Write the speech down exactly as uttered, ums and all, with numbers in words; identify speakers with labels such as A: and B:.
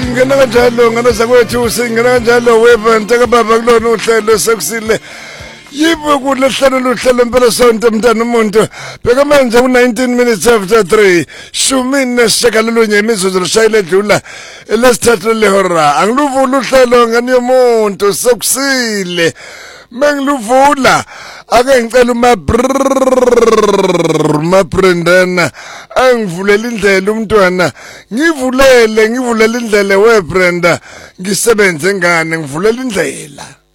A: ngena kanjalo ngana zakwethu singena kanjalo webanta kababa kulona uhlelo sekusile yibo kulehlelo lohlelo impela sonke mntana umuntu beka manje u nineteen minutes after three shumine sishakalolunye imizuzu lishayile edlula elesithathu lehora angiluvula uhlelo ngani yomuntu sekusile mengiluvula ake ngicela uma ma Brendana angivulela indlela umntwana ngivulele ngivulele indlela we Brenda ngisebenze ngane ngivulela indlela.